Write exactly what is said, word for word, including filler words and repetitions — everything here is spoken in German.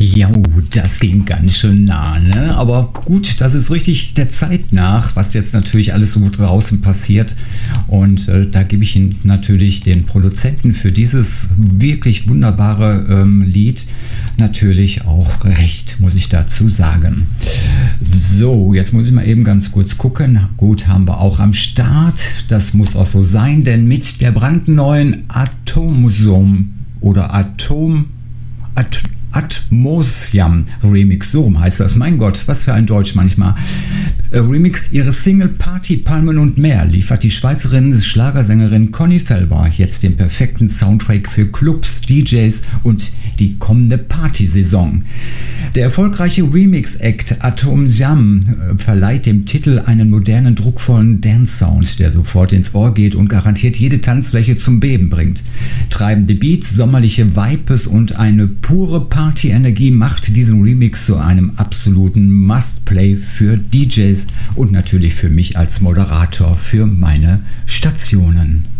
Jo, das ging ganz schön nah, ne? Aber gut, das ist richtig der Zeit nach, was jetzt natürlich alles so draußen passiert. Und äh, da gebe ich Ihnen natürlich den Produzenten für dieses wirklich wunderbare ähm, Lied natürlich auch recht, muss ich dazu sagen. So, jetzt muss ich mal eben ganz kurz gucken. Gut, haben wir auch am Start. Das muss auch so sein, denn mit der brandneuen Atomsum oder Atom... At Atmosium Remix, so rum heißt das. Mein Gott, was für ein Deutsch manchmal. Äh, Remix ihres Single Party, Palmen und mehr liefert die Schweizerin Schlagersängerin Conny Felber jetzt den perfekten Soundtrack für Clubs, D Js und die kommende Partysaison. Der erfolgreiche Remix-Act Atomsium äh, verleiht dem Titel einen modernen, druckvollen Dance-Sound, der sofort ins Ohr geht und garantiert jede Tanzfläche zum Beben bringt. Treibende Beats, sommerliche Vibes und eine pure Party-Energie macht diesen Remix zu einem absoluten Must-Play für D Js und natürlich für mich als Moderator für meine Stationen.